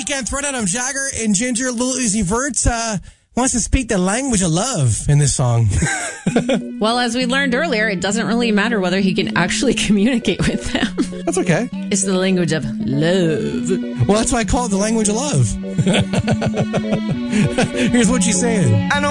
weekend throwdown. I'm Jagger and Ginger. Lil Uzi Vert wants to speak the language of love in this song. Well, as we learned earlier, it doesn't really matter whether he can actually communicate with them. That's okay. It's the language of love. Well, that's why I call it the language of love. Here's what she's saying.